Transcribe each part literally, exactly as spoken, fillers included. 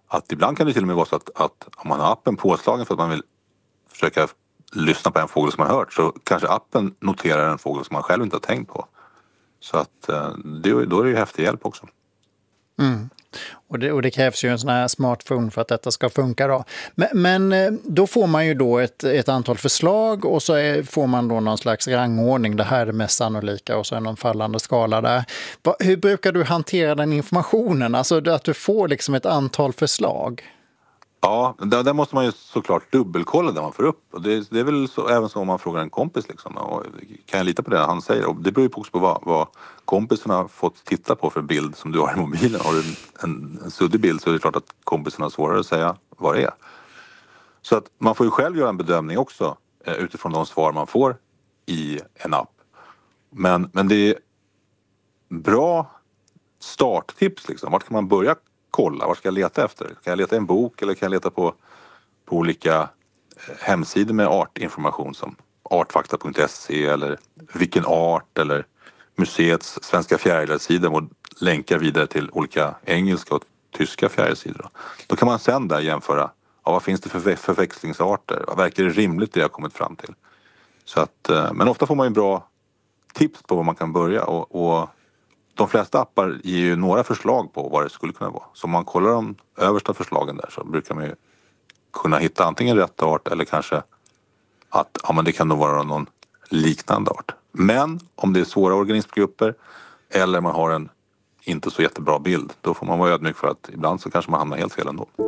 att ibland kan det till och med vara så att, att om man har appen påslagen för att man vill försöka lyssna på en fågel som man har hört, så kanske appen noterar en fågel som man själv inte har tänkt på. Så att det, då är det ju häftig hjälp också. Mm. Och, det, och det krävs ju en sån här smartphone för att detta ska funka då. Men, men då får man ju då ett, ett antal förslag och så är, får man då någon slags rangordning. Det här är det mest sannolika och så är någon fallande skala där. Va, hur brukar du hantera den informationen? Alltså att du får liksom ett antal förslag. Ja, där, där måste man ju såklart dubbelkolla där man får upp. Och det, det är väl så, även så om man frågar en kompis liksom. Och kan jag lita på det han säger? Och det beror ju också på vad, vad kompisen har fått titta på för bild som du har i mobilen. Har du en, en, en suddig bild så är det klart att kompisen har svårare att säga vad det är. Så att man får ju själv göra en bedömning också eh, utifrån de svar man får i en app. Men, men det är bra starttips liksom. Vart kan man börja kolla? Vad ska jag leta efter? Kan jag leta i en bok eller kan jag leta på, på olika hemsidor med artinformation som artfakta punkt se eller vilken art eller museets svenska fjärilssidor och länkar vidare till olika engelska och tyska fjärilsidor. Då. då kan man sedan där jämföra ja, vad finns det för förväxlingsarter? Vad verkar det rimligt det jag har kommit fram till? Så att, men ofta får man ju bra tips på var man kan börja och, och de flesta appar ger ju några förslag på vad det skulle kunna vara. Så om man kollar de översta förslagen där så brukar man ju kunna hitta antingen rätt art eller kanske att ja, men det kan nog vara någon liknande art. Men om det är svåra organismgrupper eller man har en inte så jättebra bild, då får man vara ödmjuk för att ibland så kanske man hamnar helt fel ändå.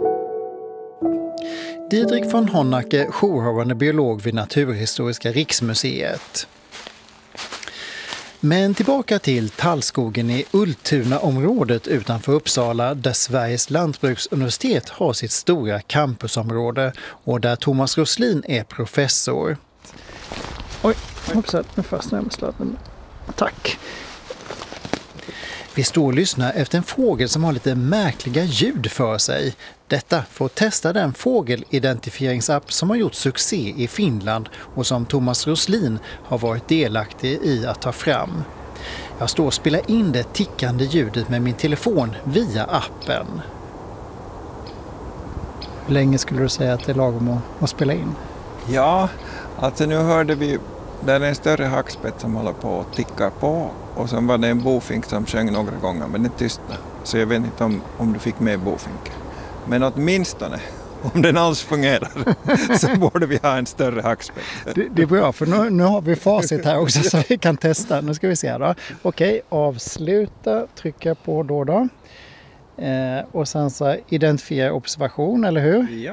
Didrik von Honacke, jourhavande biolog vid Naturhistoriska riksmuseet. Men tillbaka till tallskogen i Ultuna-området utanför Uppsala där Sveriges lantbruksuniversitet har sitt stora campusområde och där Thomas Roslin är professor. Oj, hoppsan, nu fastnar jag med sladden. Tack. Vi står och lyssnar efter en fågel som har lite märkliga ljud för sig. Detta får testa den fågelidentiferingsapp som har gjort succé i Finland och som Thomas Roslin har varit delaktig i att ta fram. Jag står och spelar in det tickande ljudet med min telefon via appen. Hur länge skulle du säga att det är lagom att, att spela in? Ja, alltså nu hörde vi, där är en större hackspett som håller på och tickar på och sen var det en bofink som sjöng några gånger men den tystnade. Så jag vet inte om, om du fick med bofinken. Men åtminstone, om den alls fungerar, så borde vi ha en större hackspett. Det, det är bra, för nu, nu har vi facit här också så vi kan testa. Nu ska vi se då. Okej, avsluta, trycka på då då. Eh, och sen så identifiera observation, eller hur? Ja.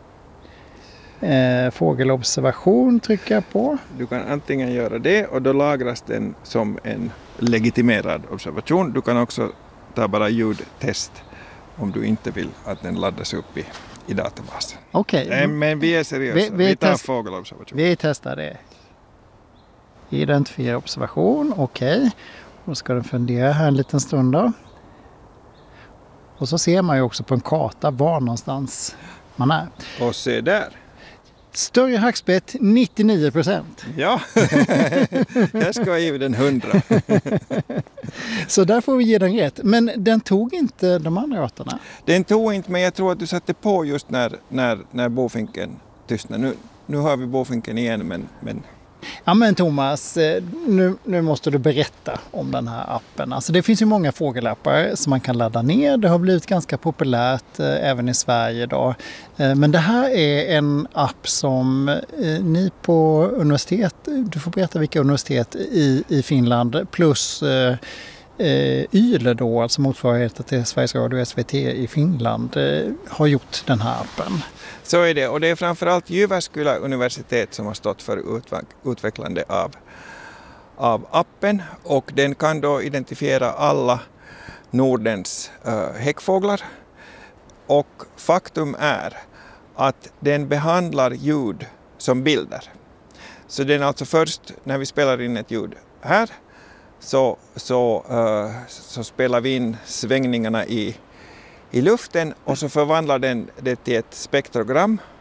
Eh, fågelobservation trycka på. Du kan antingen göra det och då lagras den som en legitimerad observation. Du kan också ta bara ljudtest om du inte vill att den laddas upp i, i databasen. Okej. Okay. Men vi är seriösa. Vi, vi, vi tar test- fågelobservation. Vi testar det. Identifiera observation. Okej. Okay. Då ska den fundera här en liten stund då. Och så ser man ju också på en karta var någonstans man är. Och se där. Större hackspett nittionio procent. Ja, jag ska ge den hundra. Så där får vi ge den rätt. Men den tog inte de andra arterna? Den tog inte, men jag tror att du satte på just när, när, när bofinken tystnade. Nu, nu har vi bofinken igen, men... men... Ja men Thomas, nu, nu måste du berätta om den här appen. Alltså det finns ju många fågelappar som man kan ladda ner. Det har blivit ganska populärt eh, även i Sverige idag. Eh, men det här är en app som eh, ni på universitet, du får berätta vilka universitet i, i Finland plus eh, eh, YLE då, alltså motsvarigheten till Sveriges Radio S V T i Finland, eh, har gjort den här appen. Så är det, och det är framförallt Jyväskylä universitet som har stått för utvecklande av, av appen och den kan då identifiera alla Nordens uh, häckfåglar och faktum är att den behandlar ljud som bilder. Så den alltså först när vi spelar in ett ljud här så, så, uh, så spelar vi in svängningarna i i luften och så förvandlar den det till ett spektrogram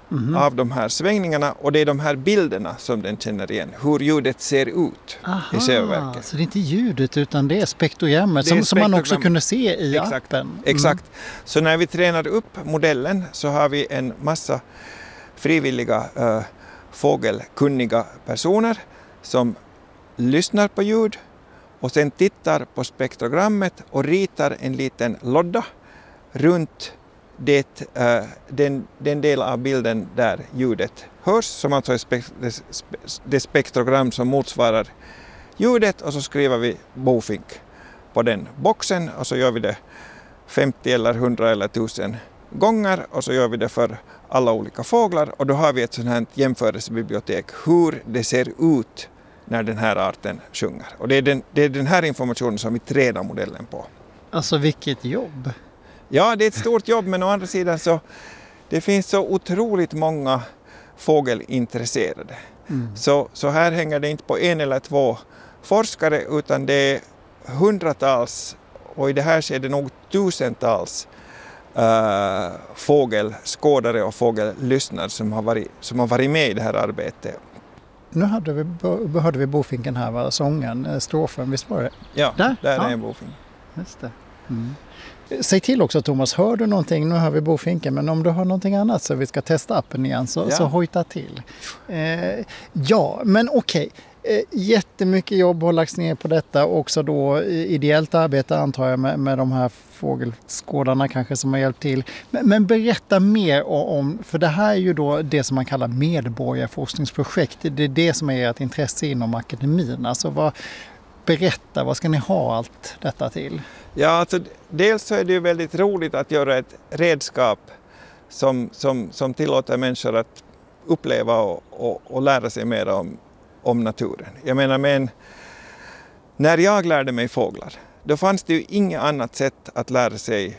mm. av de här svängningarna, och det är de här bilderna som den känner igen, hur ljudet ser ut. Aha, i själva verket. Så det är inte ljudet utan det är spektrogrammet som, som man också kunde se i Exakt. appen. Mm. Exakt. Så när vi tränar upp modellen så har vi en massa frivilliga äh, fågelkunniga personer som lyssnar på ljud och sen tittar på spektrogrammet och ritar en liten lodda runt det, äh, den, den del av bilden där ljudet hörs, som alltså är spek- det, det spektrogram som motsvarar ljudet, och så skriver vi bofink på den boxen och så gör vi det femtio eller hundra eller tusen gånger och så gör vi det för alla olika fåglar, och då har vi ett sådant här jämförelsebibliotek hur det ser ut när den här arten sjunger. Och det är den, det är den här informationen som vi tränar modellen på. Alltså vilket jobb! Ja, det är ett stort jobb, men å andra sidan så det finns så otroligt många fågelintresserade. Mm. Så, så här hänger det inte på en eller två forskare, utan det är hundratals, och i det här ser det nog tusentals uh, fågelskådare och fågellyssnare som har, varit, som har varit med i det här arbetet. Nu hade vi, hörde vi bofinken här, var sången, strofen, visst var det? Ja, där, där ja. är en bofink. Just det. Mm. Säg till också Thomas, hör du någonting, nu hör vi bofinken, men om du har någonting annat så vi ska testa appen igen så, ja. så hojta till. Eh, ja, men okej. Eh, jättemycket jobb har lagts ner på detta, också då ideellt arbete antar jag med, med de här fågelskådarna kanske som har hjälpt till. Men, men berätta mer om, för det här är ju då det som man kallar medborgarforskningsprojekt. Det är det som är ert intresse inom akademin. Alltså vad, berätta, vad ska ni ha allt detta till? Ja, alltså, dels så är det ju väldigt roligt att göra ett redskap som, som, som tillåter människor att uppleva och, och, och lära sig mer om, om naturen. Jag menar, men när jag lärde mig fåglar, då fanns det ju inget annat sätt att lära sig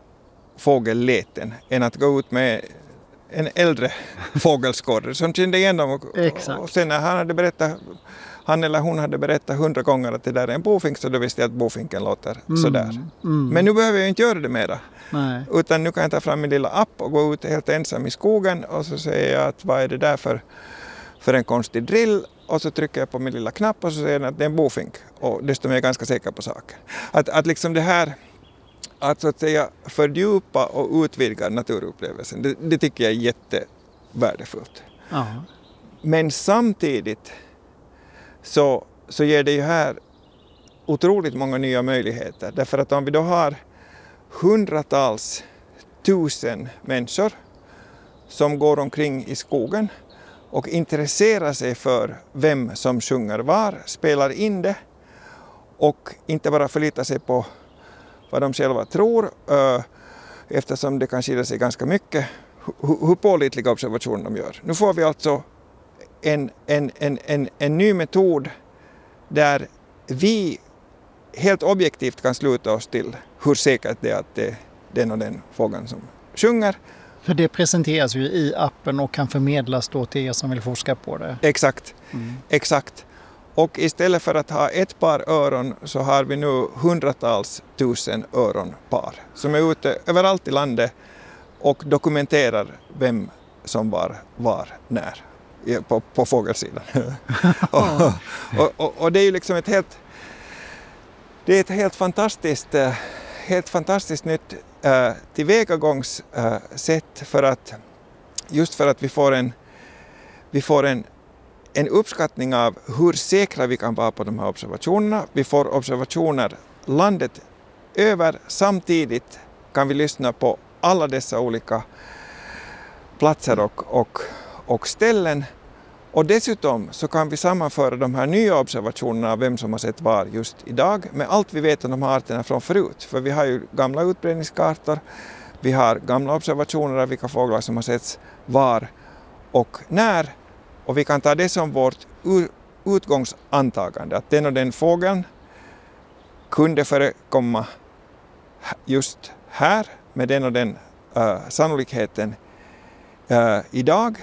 fågelläten än att gå ut med en äldre fågelskådare som kände igen dem. Och, och sen när han hade berättat Han eller hon hade berättat hundra gånger att det där är en bofink, så då visste jag att bofinken låter mm, sådär. Mm. Men nu behöver jag inte göra det mera. Nej. Utan nu kan jag ta fram min lilla app och gå ut helt ensam i skogen och så säger jag att vad är det där för, för en konstig drill, och så trycker jag på min lilla knapp och så säger jag att det är en bofink, och desto mer är jag ganska säker på saken. Att, att liksom det här, att så att säga fördjupa och utvidga naturupplevelsen, det, det tycker jag är jättevärdefullt. Ja. Men samtidigt Så, så ger det ju här otroligt många nya möjligheter. Därför att om vi då har hundratals tusen människor som går omkring i skogen och intresserar sig för vem som sjunger var, spelar in det och inte bara förlitar sig på vad de själva tror, eftersom det kan skilja sig ganska mycket hur pålitliga observationer de gör. Nu får vi alltså En, en, en, en, en ny metod där vi helt objektivt kan sluta oss till hur säkert det är att det är den och den fågeln som sjunger. För det presenteras ju i appen och kan förmedlas då till er som vill forska på det. Exakt, mm. exakt. Och istället för att ha ett par öron så har vi nu hundratals tusen öronpar som är ute överallt i landet och dokumenterar vem som var, var när. På, på fågelsidan. och, och, och, och det är ju liksom ett helt det är ett helt fantastiskt helt fantastiskt nytt äh, tillvägagångssätt äh, för att just för att vi får en vi får en en uppskattning av hur säkra vi kan vara på de här observationerna. Vi får observationer landet över, samtidigt kan vi lyssna på alla dessa olika platser och, och och ställen, och dessutom så kan vi sammanföra de här nya observationerna av vem som har sett var just idag med allt vi vet om de här arterna från förut. För vi har ju gamla utbredningskartor, vi har gamla observationer av vilka fåglar som har setts var och när, och vi kan ta det som vårt utgångsantagande att den och den fågeln kunde förekomma just här med den och den uh, sannolikheten uh, idag.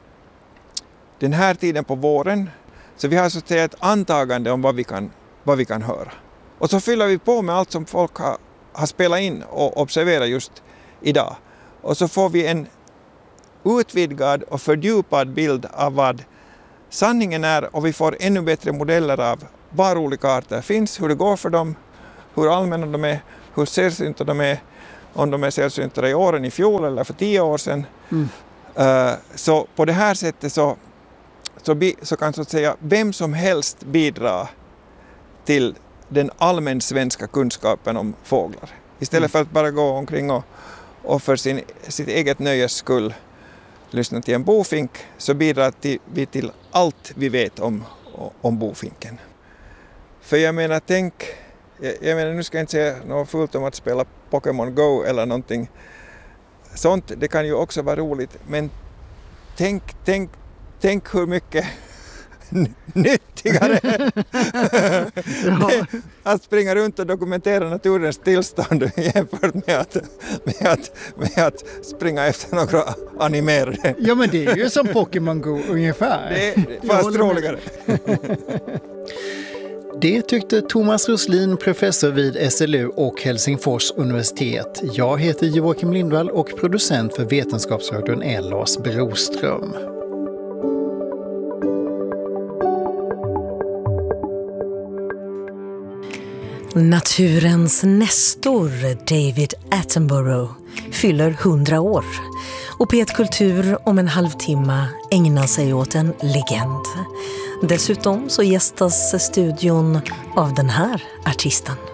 Den här tiden på våren, så vi har så att säga ett antagande om vad vi kan, vad vi kan höra. Och så fyller vi på med allt som folk har, har spelat in och observerat just idag. Och så får vi en utvidgad och fördjupad bild av vad sanningen är, och vi får ännu bättre modeller av var olika arter finns, hur det går för dem, hur allmänna de är, hur sällsynta de är, om de är sällsynta i åren i fjol eller för tio år sedan. Mm. Uh, så på det här sättet så, så, bi, så kan så att säga vem som helst bidra till den allmän svenska kunskapen om fåglar. Istället mm. för att bara gå omkring och, och för sin, sitt eget nöjes skull lyssna till en bofink, så bidrar vi till allt vi vet om, om bofinken. För jag menar, tänk, jag, jag menar, nu ska jag inte säga något fullt om att spela Pokémon Go eller någonting sånt, det kan ju också vara roligt, men tänk, tänk, tänk hur mycket nyttigare ja. att springa runt och dokumentera naturens tillstånd jämfört med att, med, att, med att springa efter några animerade. Ja, men det är ju som Pokémon Go ungefär. Det är fast roligare. Det tyckte Thomas Roslin, professor vid S L U och Helsingfors universitet. Jag heter Joakim Lindvall och producent för Vetenskapsradion är Lars Broström. Naturens nestor David Attenborough fyller hundra år och P ett Kultur om en halvtimme ägnar sig åt en legend. Dessutom så gästas studion av den här artisten.